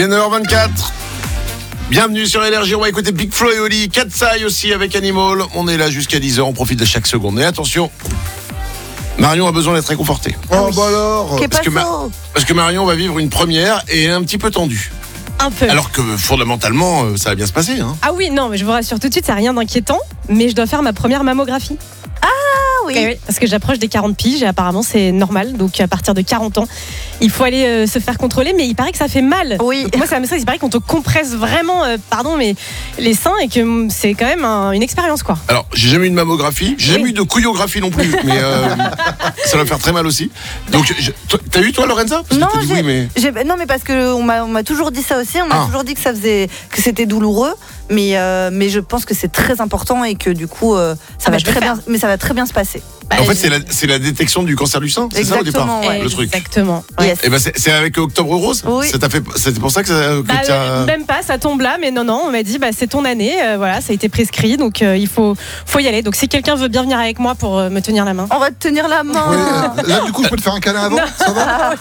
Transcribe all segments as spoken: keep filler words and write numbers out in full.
Il est neuf heures vingt-quatre. Bienvenue sur Énergie, on va écouter Big Flo et Oli, Katsai aussi avec Animal. On est là jusqu'à dix heures, on profite de chaque seconde. Et attention, Marion a besoin d'être réconfortée. Oh bah alors parce que, Ma- parce que Marion va vivre une première et est un petit peu tendue. Un peu. Alors que fondamentalement, ça va bien se passer. Hein. Ah oui, non, mais je vous rassure tout de suite, c'est rien d'inquiétant, mais je dois faire ma première mammographie. Ah oui. Okay, oui, parce que j'approche des quarante piges et apparemment c'est normal, donc à partir de quarante ans, il faut aller euh, se faire contrôler, mais il paraît que ça fait mal. Oui. Donc moi ça me stresse, il paraît qu'on te compresse vraiment, euh, pardon, mais les seins et que c'est quand même un, une expérience quoi. Alors, j'ai jamais eu de mammographie, j'ai jamais Oui. eu de couillographie non plus, mais euh, ça va faire très mal aussi. Donc, je, toi, t'as eu toi, Lorenza? Parce que Non, t'as dit j'ai, oui, mais... j'ai- non, mais parce que on m'a, on m'a toujours dit ça aussi. On m'a Ah. toujours dit que ça faisait, que c'était douloureux, mais euh, mais je pense que c'est très important et que du coup, euh, ça Ah bah, va je vais très le bien, mais ça va très bien se passer. Bah, En fait, je- c'est la, c'est la détection du cancer du sein, c'est ça au départ, Exactement, ouais. le truc. Exactement. Ouais. Yes. Et ben c'est, c'est avec Octobre Rose. Oui. Ça t'a fait, c'est pour ça que, ça, que Bah, t'as... euh, même pas, ça tombe là, mais non, non, on m'a dit, bah, c'est ton année, euh, voilà, ça a été prescrit, donc euh, il faut, faut y aller. Donc si quelqu'un veut bien venir avec moi pour euh, me tenir la main. On va te tenir la main. Oui, là du coup je peux te faire un câlin avant, ça va?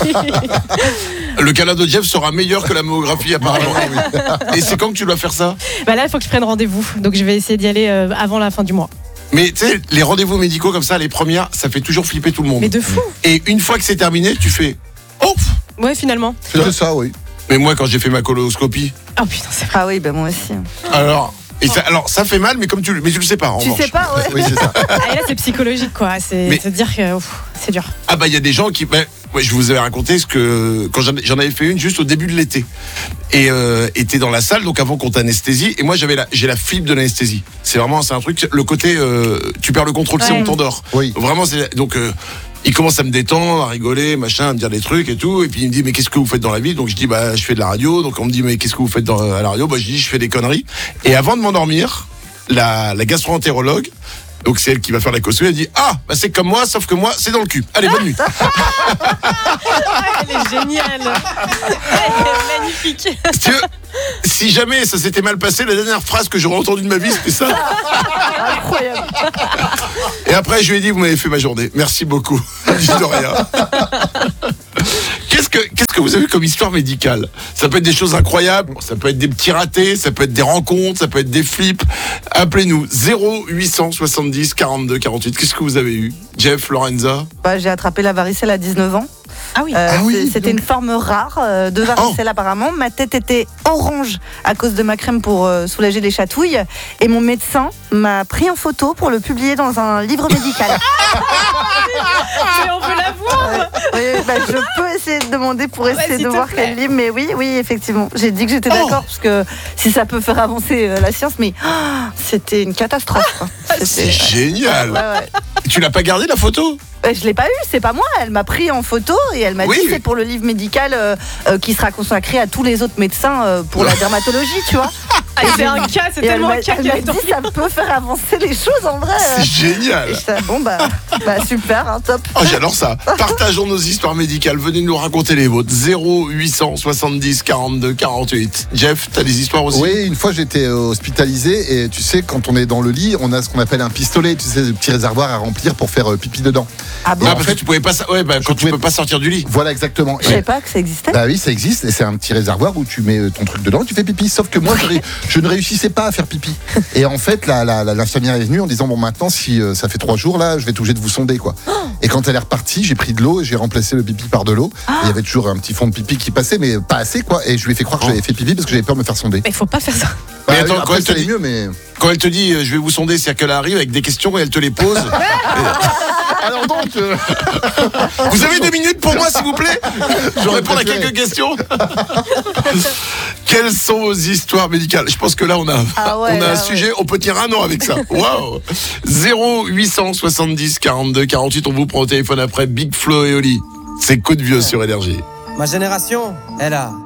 Le câlin de Jeff sera meilleur que la mammographie apparemment. Et c'est quand que tu dois faire ça? Bah là, il faut que je prenne rendez-vous, donc je vais essayer d'y aller euh, avant la fin du mois. Mais tu sais, les rendez-vous médicaux comme ça, les premières, ça fait toujours flipper tout le monde. Mais de fou. Et une fois que c'est terminé, tu fais oh. Ouais, finalement. C'était ça, oui. Mais moi, quand j'ai fait ma coloscopie, Oh putain, c'est vrai. Ah oui, ben moi aussi. alors, et ça, alors ça fait mal, mais comme tu, le- mais tu le sais pas. En Tu revanche. sais pas, ouais. Oui, c'est ça. Ah, et là, c'est psychologique, quoi. C'est Mais- se dire que ouf, c'est dur. Ah bah il y a des gens qui, bah, ouais, je vous avais raconté ce que quand j'en, j'en avais fait une juste au début de l'été et euh, était dans la salle donc avant qu'on t'anesthésie et moi j'avais la, j'ai la fibre de l'anesthésie. C'est vraiment c'est un truc le côté euh, tu perds le contrôle, c'est Ouais. on t'endort. Oui. Vraiment c'est donc euh, il commence à me détendre, à rigoler, machin, à me dire des trucs et tout. Et puis il me dit mais qu'est-ce que vous faites dans la vie? Donc je dis bah je fais de la radio. Donc on me dit mais qu'est-ce que vous faites dans, à la radio? Bah je dis je fais des conneries. Et avant de m'endormir, la, la gastro-entérologue, donc c'est elle qui va faire la causerie, elle dit ah bah c'est comme moi sauf que moi c'est dans le cul. Allez bonne nuit. Ah, elle est géniale. Elle est magnifique. Si tu veux, si jamais ça s'était mal passé, la dernière phrase que j'aurais entendue de ma vie, c'était ça. Incroyable. Et après, je lui ai dit, vous m'avez fait ma journée. Merci beaucoup. Je dis de rien. Qu'est-ce que, qu'est-ce que vous avez comme histoire médicale? Ça peut être des choses incroyables, ça peut être des petits ratés, ça peut être des rencontres, ça peut être des flips. Appelez-nous zéro huit cent soixante-dix quarante-deux quarante-huit. Qu'est-ce que vous avez eu? Jeff, Lorenza? Bah, j'ai attrapé la varicelle à dix-neuf ans. Ah oui. Euh, Ah oui, c'est- C'était donc. une forme rare euh, de varicelle apparemment. Ma tête était orange à cause de ma crème pour euh, soulager les chatouilles. Et mon médecin m'a pris en photo pour le publier dans un livre médical. Mais on veut la voir. Oui, bah, je peux essayer de demander pour Ouais, essayer s'il de te voir plaît. quel livre. Mais oui, oui, effectivement. J'ai dit que j'étais Oh. d'accord parce que si ça peut faire avancer euh, la science, mais ah, c'était une catastrophe. quoi. C'est C'était- génial. Ouais, ouais. Tu l'as pas gardé la photo? Euh, Je l'ai pas eu, c'est pas moi. Elle m'a pris en photo et elle m'a Oui, dit oui. c'est pour le livre médical euh, euh, qui sera consacré à tous les autres médecins euh, pour la dermatologie, tu vois. Ah, c'est un cas, c'est Et elle tellement m'a un cas elle qu'elle m'a est dans dit ça peut faire avancer les choses en vrai. euh. C'est génial. Et j'étais, bon bah, bah super, hein, top. Oh, j'adore ça. Partageons nos histoires médicales. Venez nous raconter les vôtres. zéro huit cent soixante-dix quarante-deux quarante-huit. Jeff, t'as des histoires aussi? Oui, une fois j'étais hospitalisé et tu sais, quand on est dans le lit, on a ce qu'on appelle un pistolet, tu sais, le petit réservoir à remplir pour faire euh, pipi dedans. Ah bon, Ah, en parce fait, que tu pouvais pas, sa- ouais, bah, quand tu pouvais- peux pas sortir du lit. Voilà, exactement. je savais pas que ça existait. Bah oui, ça existe et c'est un petit réservoir où tu mets euh, ton truc dedans et tu fais pipi. Sauf que moi, je, ré- je ne réussissais pas à faire pipi. Et en fait, la, la, la- l'infirmière est venue en disant bon, maintenant, si euh, ça fait trois jours là, je vais être obligé de vous sonder quoi. Et quand elle est repartie, j'ai pris de l'eau et j'ai remplacé le pipi par de l'eau. Et Il y avait toujours un petit fond de pipi qui passait, mais pas assez quoi. Et je lui ai fait croire que j'avais fait pipi parce que j'avais peur de me faire sonder. Mais faut pas faire ça. Mais Bah, attends, oui, quand après, elle te ça allait dit- mieux, mais Quand elle te dit euh, je vais vous sonder, c'est-à-dire qu'elle arrive avec des questions et elle te les pose. alors donc. euh, Vous avez deux minutes pour moi, s'il vous plaît? Je réponds à préféré. quelques questions. Quelles sont vos histoires médicales? Je pense que là, on a, Ah ouais, on a un là, sujet, on peut tenir un an avec ça. Waouh! zéro huit cent soixante-dix quarante-deux quarante-huit, on vous prend au téléphone après Big Flo et Oli. C'est Coup de Vieux sur Énergie. Ma génération, elle a